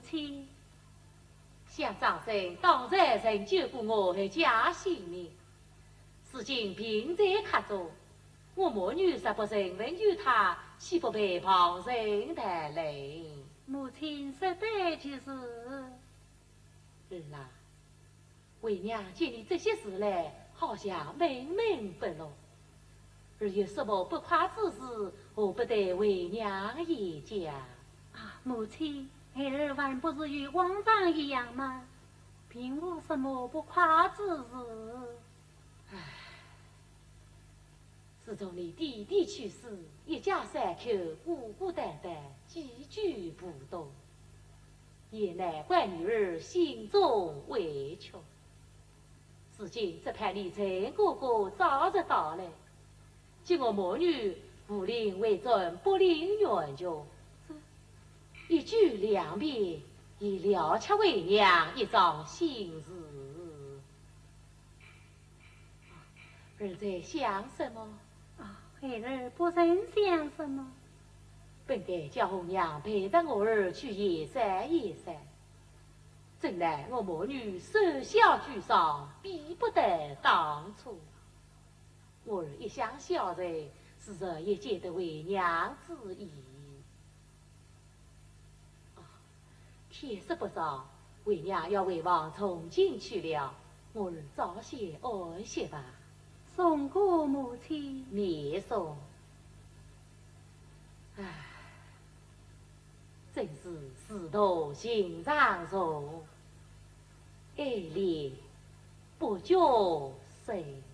亲， 想长生当然曾救过我的家性命，如今病在卡中，我母女实不承认有他，岂不被旁人带累？ 母亲说对就是。 儿啊，为娘见你这些事来，好像明明不落。儿有什么不快之事，我不得为娘言讲。 啊，母亲，儿还不是与往常一样吗？并无什么不快之事。 唉，自从你弟弟去世，一家三口孤孤单单，寄居不动，也难怪女儿心中委屈。如今只盼你陈哥哥早日到来，叫我母女不领为尊，不领冤屈，一举两别，以了却为娘一桩心事。儿在想什么？ 啊，儿不曾想什么。 本该叫红娘陪着我儿去野山野山，怎奈我母女手小俱伤，比不得当初。我儿一向孝顺，时日也觉得为娘之意。天色不早，为娘要回往重庆去了，我儿早些安息吧。 送过母亲， 免送。唉，真是世途心上重，爱恋不觉谁